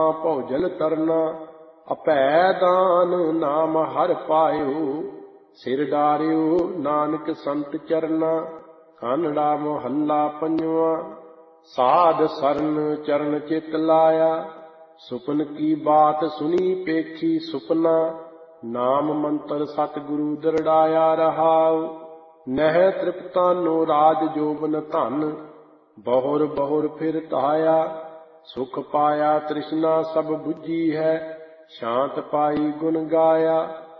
ਭੋਜਨ ਤਰਨਾ। ਅਭੈ ਦਾਨ ਨਾਮ ਹਰਿ ਪਾਇਓ, ਸਿਰ ਡਾਰਿਓ ਨਾਨਕ ਸੰਤ ਚਰਨਾ। ਕਾਨੜਾ ਮੁਹੱਲਾ ਪੰਜਵਾਂ। ਸਾਧ ਸਰਨ ਚਰਨ ਚਿਤ ਲਾਇਆ, ਸੁਪਨ ਕੀ ਬਾਤ ਸੁਣੀ ਪੇਖੀ ਸੁਪਨਾ। ਨਾਮ ਮੰਤਰ ਸਤਿਗੁਰੂ ਦਰੜਾਇਆ ਰਹਾਉ, ਨਹਿ ਤ੍ਰਿਪਤਾਨੋ ਰਾਜ ਜੋਬਨ ਧਨ। ਬਹੁਰ ਬਹੁਰ ਫਿਰ ਧਾਇਆ, ਸੁਖ ਪਾਇਆ ਤ੍ਰਿਸ਼ਨਾ ਸਭ ਬੁੱਝੀ ਹੈ। ਸ਼ਾਂਤ ਪਾਈ ਗੁਣ ਗਾਇਆ,